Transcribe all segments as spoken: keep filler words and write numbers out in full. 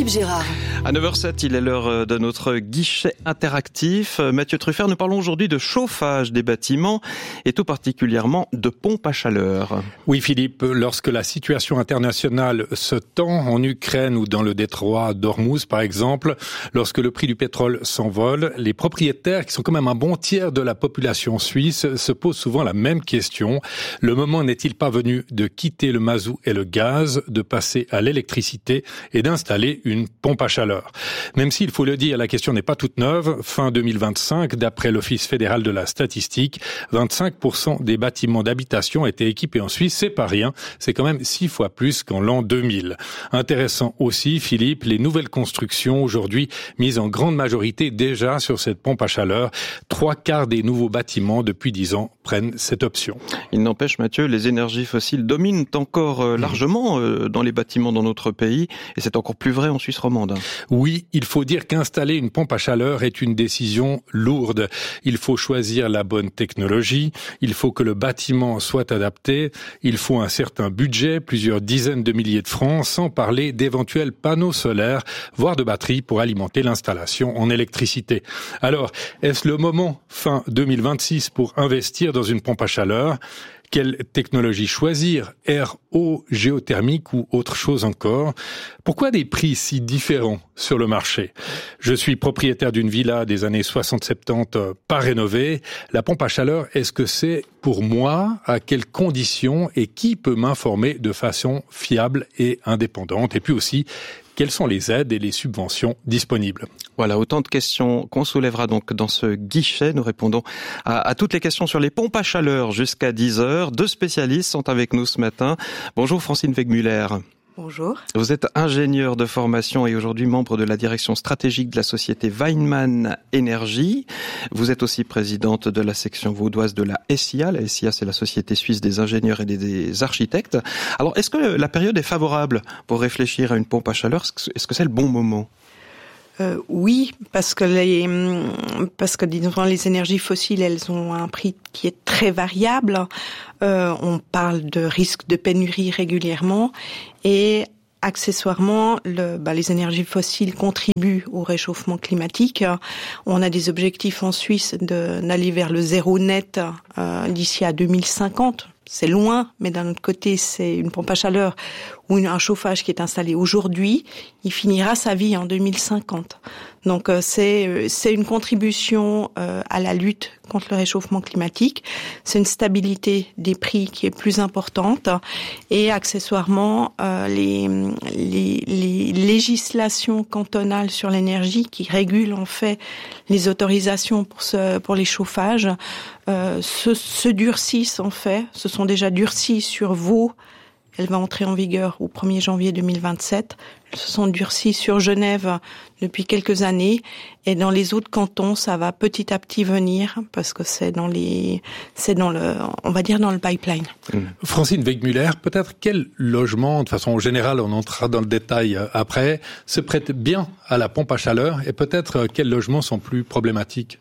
Philippe Gérard. À neuf heures sept, il est l'heure de notre guichet interactif. Mathieu Truffert, nous parlons aujourd'hui de chauffage des bâtiments et tout particulièrement de pompes à chaleur. Oui Philippe, lorsque la situation internationale se tend en Ukraine ou dans le détroit d'Ormuz par exemple, lorsque le prix du pétrole s'envole, les propriétaires qui sont quand même un bon tiers de la population suisse se posent souvent la même question. Le moment n'est-il pas venu de quitter le mazout et le gaz, de passer à l'électricité et d'installer une pompe à chaleur? Même s'il faut le dire, la question n'est pas toute neuve. Fin deux mille vingt-cinq, d'après l'Office fédéral de la statistique, vingt-cinq pour cent des bâtiments d'habitation étaient équipés en Suisse. C'est pas rien, c'est quand même six fois plus qu'en l'an deux mille. Intéressant aussi, Philippe, les nouvelles constructions aujourd'hui mises en grande majorité déjà sur cette pompe à chaleur. Trois quarts des nouveaux bâtiments depuis dix ans prennent cette option. Il n'empêche, Mathieu, les énergies fossiles dominent encore euh, largement euh, dans les bâtiments dans notre pays et c'est encore plus vrai en Suisse romande. Oui, il faut dire qu'installer une pompe à chaleur est une décision lourde. Il faut choisir la bonne technologie, il faut que le bâtiment soit adapté, il faut un certain budget, plusieurs dizaines de milliers de francs, sans parler d'éventuels panneaux solaires, voire de batteries pour alimenter l'installation en électricité. Alors, est-ce le moment, fin deux mille vingt-six, pour investir dans une pompe à chaleur ? Quelle technologie choisir? Air, eau, géothermique ou autre chose encore? Pourquoi des prix si différents sur le marché? Je suis propriétaire d'une villa des années soixante soixante-dix, pas rénovée. La pompe à chaleur, est-ce que c'est pour moi? À quelles conditions? Et qui peut m'informer de façon fiable et indépendante? Et puis aussi, quelles sont les aides et les subventions disponibles? Voilà, autant de questions qu'on soulèvera donc dans ce guichet. Nous répondons à, à toutes les questions sur les pompes à chaleur jusqu'à dix heures. Deux spécialistes sont avec nous ce matin. Bonjour Francine Wegmüller. Bonjour. Vous êtes ingénieur de formation et aujourd'hui membre de la direction stratégique de la société Weinmann Énergie. Vous êtes aussi présidente de la section vaudoise de la S I A. La S I A, c'est la Société suisse des ingénieurs et des architectes. Alors, est-ce que la période est favorable pour réfléchir à une pompe à chaleur? Est-ce que c'est le bon moment? Euh, oui, parce que les parce que disons les énergies fossiles, elles ont un prix qui est très variable. Euh, on parle de risque de pénurie régulièrement et accessoirement, le, bah, les énergies fossiles contribuent au réchauffement climatique. On a des objectifs en Suisse de, d'aller vers le zéro net euh, d'ici à deux mille cinquante. C'est loin, mais d'un autre côté, c'est une pompe à chaleur ou une, un chauffage qui est installé aujourd'hui, il finira sa vie en deux mille cinquante. Donc euh, c'est c'est une contribution euh, à la lutte contre le réchauffement climatique. C'est une stabilité des prix qui est plus importante et accessoirement euh, les, les les législations cantonales sur l'énergie qui régulent en fait les autorisations pour ce pour les chauffages euh, se, se durcissent en fait. Se sont déjà durcies sur Vaud. Elle va entrer en vigueur au premier janvier deux mille vingt-sept. Elles se sont durcies sur Genève depuis quelques années. Et dans les autres cantons, ça va petit à petit venir parce que c'est dans les, c'est dans le, on va dire dans le pipeline. Mmh. Francine Wegmüller, peut-être quel logement, de façon générale, on entrera dans le détail après, se prête bien à la pompe à chaleur et peut-être quels logements sont plus problématiques?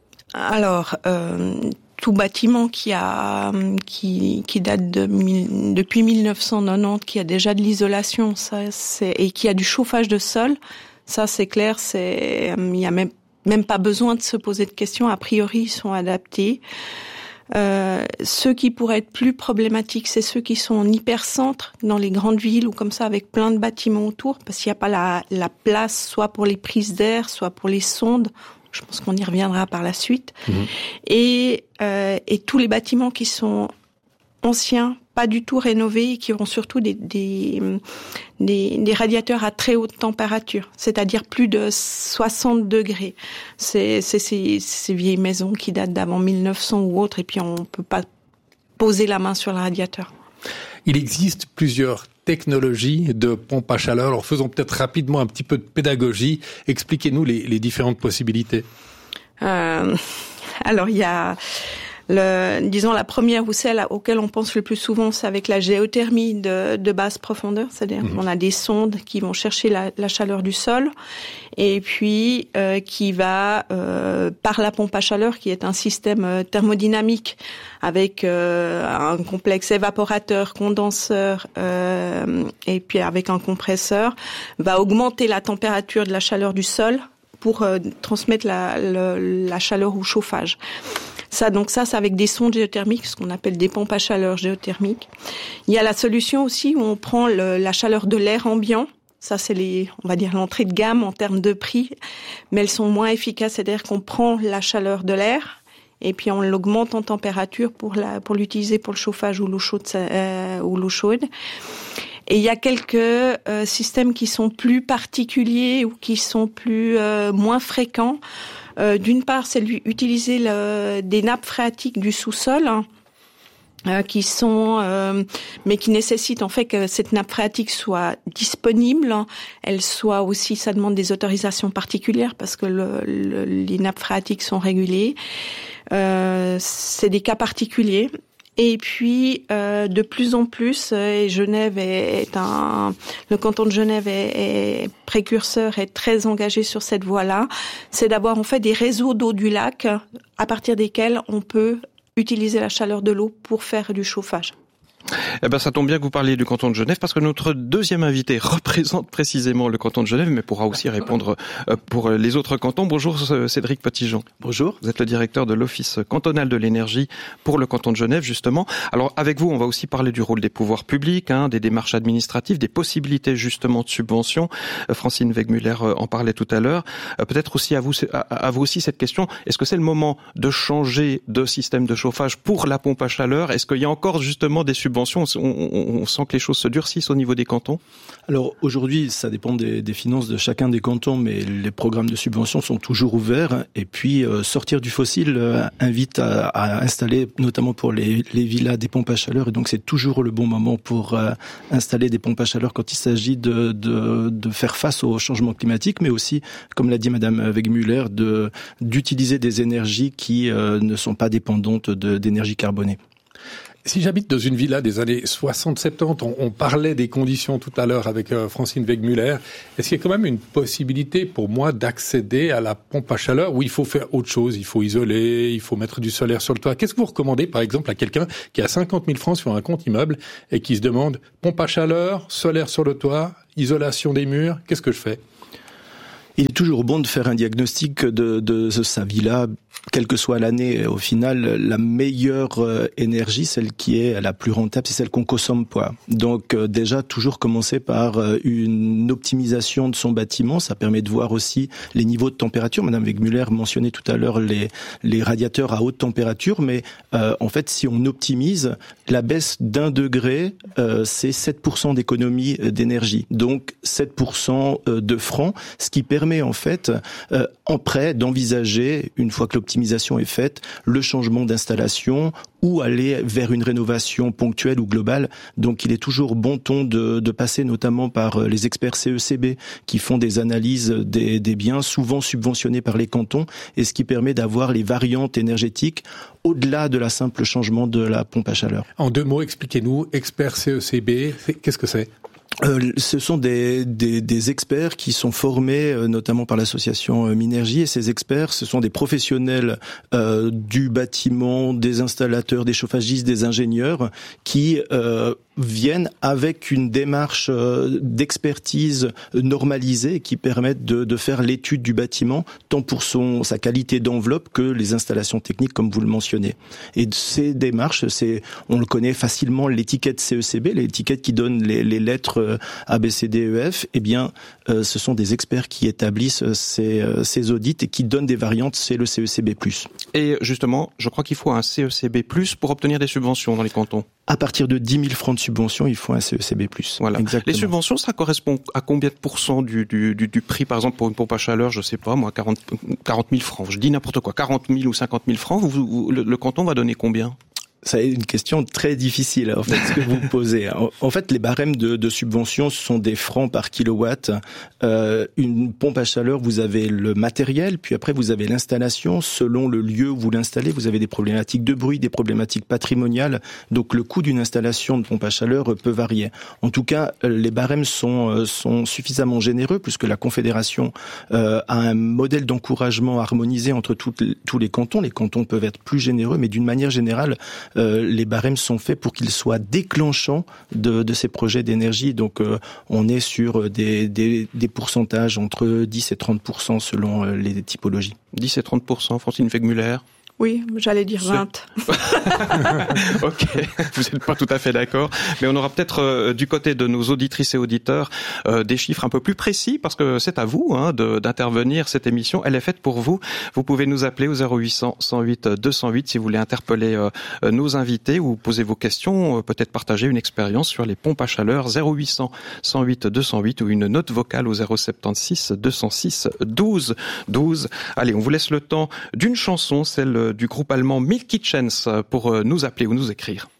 Alors, euh, tout bâtiment qui a qui qui date de depuis mille neuf cent quatre-vingt-dix, qui a déjà de l'isolation, ça c'est et qui a du chauffage de sol, ça c'est clair, c'est il y a même même pas besoin de se poser de questions. A priori, ils sont adaptés. Euh, ceux qui pourraient être plus problématiques, c'est ceux qui sont en hypercentre, dans les grandes villes ou comme ça, avec plein de bâtiments autour, parce qu'il n'y a pas la la place, soit pour les prises d'air, soit pour les sondes. Je pense qu'on y reviendra par la suite. Mmh. Et, euh, et tous les bâtiments qui sont anciens, pas du tout rénovés, et qui auront surtout des, des, des, des radiateurs à très haute température, c'est-à-dire plus de soixante degrés. C'est, c'est ces, ces vieilles maisons qui datent d'avant mille neuf cents ou autres, et puis on peut pas poser la main sur le radiateur. Il existe plusieurs technologies de pompe à chaleur. Alors faisons peut-être rapidement un petit peu de pédagogie. Expliquez-nous les, les différentes possibilités. Euh, alors il y a Le, disons la première ou celle auquel on pense le plus souvent, c'est avec la géothermie de, de basse profondeur, c'est-à-dire mmh. qu'on a des sondes qui vont chercher la, la chaleur du sol et puis euh, qui va euh, par la pompe à chaleur, qui est un système euh, thermodynamique avec euh, un complexe évaporateur, condenseur euh, et puis avec un compresseur, va augmenter la température de la chaleur du sol pour euh, transmettre la, la, la chaleur au chauffage. Ça, donc ça, c'est avec des sondes géothermiques, ce qu'on appelle des pompes à chaleur géothermiques. Il y a la solution aussi où on prend le, la chaleur de l'air ambiant. Ça, c'est les, on va dire l'entrée de gamme en termes de prix, mais elles sont moins efficaces. C'est-à-dire qu'on prend la chaleur de l'air et puis on l'augmente en température pour la, pour l'utiliser pour le chauffage ou l'eau chaude, euh, ou l'eau chaude. Et il y a quelques euh, systèmes qui sont plus particuliers ou qui sont plus euh, moins fréquents. Euh, d'une part, c'est utiliser le, des nappes phréatiques du sous-sol, hein, euh, qui sont, euh, mais qui nécessitent en fait que cette nappe phréatique soit disponible. Hein. Elle soit aussi, ça demande des autorisations particulières parce que le, le, les nappes phréatiques sont régulées. Euh, c'est des cas particuliers. Et puis, euh, de plus en plus, et Genève est, est un, le canton de Genève est, est précurseur, est très engagé sur cette voie-là, c'est d'avoir en fait des réseaux d'eau du lac à partir desquels on peut utiliser la chaleur de l'eau pour faire du chauffage. Eh ben, ça tombe bien que vous parliez du canton de Genève parce que notre deuxième invité représente précisément le canton de Genève, mais pourra aussi répondre pour les autres cantons. Bonjour Cédric Petitjean. Bonjour. Vous êtes le directeur de l'Office cantonal de l'énergie pour le canton de Genève, justement. Alors, avec vous, on va aussi parler du rôle des pouvoirs publics, hein, des démarches administratives, des possibilités justement de subventions. Francine Wegmuller en parlait tout à l'heure. Peut-être aussi à vous, à vous aussi cette question. Est-ce que c'est le moment de changer de système de chauffage pour la pompe à chaleur? Est-ce qu'il y a encore justement des subventions? On, on, on sent que les choses se durcissent au niveau des cantons. Alors aujourd'hui, ça dépend des, des finances de chacun des cantons, mais les programmes de subvention sont toujours ouverts. Et puis euh, sortir du fossile euh, invite à, à installer, notamment pour les, les villas, des pompes à chaleur. Et donc c'est toujours le bon moment pour euh, installer des pompes à chaleur quand il s'agit de, de, de faire face au changement climatique, mais aussi, comme l'a dit Madame Wegmuller, de d'utiliser des énergies qui euh, ne sont pas dépendantes de, d'énergie carbonée. Si j'habite dans une villa des années soixante soixante-dix, on, on parlait des conditions tout à l'heure avec euh, Francine Wegmuller. Est-ce qu'il y a quand même une possibilité pour moi d'accéder à la pompe à chaleur où il faut faire autre chose? Il faut isoler, il faut mettre du solaire sur le toit. Qu'est-ce que vous recommandez, par exemple, à quelqu'un qui a cinquante mille francs sur un compte immeuble et qui se demande pompe à chaleur, solaire sur le toit, isolation des murs, qu'est-ce que je fais? Il est toujours bon de faire un diagnostic de, de, de sa villa, quelle que soit l'année. Au final, la meilleure euh, énergie, celle qui est la plus rentable, c'est celle qu'on consomme pas. Donc euh, déjà, toujours commencer par euh, une optimisation de son bâtiment. Ça permet de voir aussi les niveaux de température. Madame Wegmuller mentionnait tout à l'heure les, les radiateurs à haute température, mais euh, en fait, si on optimise, la baisse d'un degré, euh, c'est sept pour cent d'économie d'énergie. Donc sept pour cent de francs, ce qui permet permet en fait, euh, en prêt, d'envisager, une fois que l'optimisation est faite, le changement d'installation ou aller vers une rénovation ponctuelle ou globale. Donc il est toujours bon ton de, de passer notamment par les experts C E C B qui font des analyses des, des biens souvent subventionnés par les cantons et ce qui permet d'avoir les variantes énergétiques au-delà de la simple changement de la pompe à chaleur. En deux mots, expliquez-nous, experts C E C B, qu'est-ce que c'est ? Euh, ce sont des, des, des experts qui sont formés euh, notamment par l'association euh, Minergie, et ces experts, ce sont des professionnels euh, du bâtiment, des installateurs, des chauffagistes, des ingénieurs qui euh, viennent avec une démarche euh, d'expertise normalisée qui permettent de, de faire l'étude du bâtiment tant pour son sa qualité d'enveloppe que les installations techniques comme vous le mentionnez. Et ces démarches, c'est on le connaît facilement, l'étiquette C E C B, l'étiquette qui donne les, les lettres A, B, C, D, E, F, eh bien, euh, ce sont des experts qui établissent ces, euh, ces audits et qui donnent des variantes, c'est le C E C B plus. Et justement, je crois qu'il faut un C E C B plus pour obtenir des subventions dans les cantons. À partir de dix mille francs de subvention, il faut un C E C B plus. Voilà. Exactement. Les subventions, ça correspond à combien de pourcents du, du, du, du prix, par exemple, pour une pompe à chaleur, je sais pas, moi, quarante mille francs. Je dis n'importe quoi, quarante mille ou cinquante mille francs, vous, vous, le, le canton va donner combien ? C'est une question très difficile, en fait, ce que vous posez. En, en fait, les barèmes de, de subvention sont des francs par kilowatt. Euh, une pompe à chaleur, vous avez le matériel, puis après vous avez l'installation. Selon le lieu où vous l'installez, vous avez des problématiques de bruit, des problématiques patrimoniales. Donc le coût d'une installation de pompe à chaleur peut varier. En tout cas, les barèmes sont, sont suffisamment généreux, puisque la Confédération euh, a un modèle d'encouragement harmonisé entre toutes, tous les cantons. Les cantons peuvent être plus généreux, mais d'une manière générale, Euh, les barèmes sont faits pour qu'ils soient déclenchants de, de ces projets d'énergie. Donc, euh, on est sur des, des, des pourcentages entre dix et trente pour cent selon euh, les typologies. dix et trente pour cent, Francine Wegmüller. Oui, j'allais dire vingt. Ok, vous n'êtes pas tout à fait d'accord, mais on aura peut-être euh, du côté de nos auditrices et auditeurs euh, des chiffres un peu plus précis, parce que c'est à vous hein, de, d'intervenir. Cette émission, elle est faite pour vous. Vous pouvez nous appeler au zéro huit cent, cent huit, deux cent huit si vous voulez interpeller euh, nos invités ou poser vos questions, euh, peut-être partager une expérience sur les pompes à chaleur. Zéro huit cent, cent huit, deux cent huit ou une note vocale au zéro sept six, deux cent six, douze, douze. Allez, on vous laisse le temps d'une chanson, celle du groupe allemand Milk Kitchens, pour nous appeler ou nous écrire.